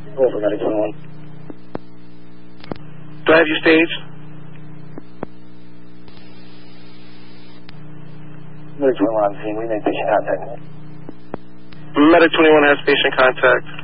Over, Medic 21. Do I have you staged? Medic 21 on scene. We make patient contact. Medic 21 has patient contact.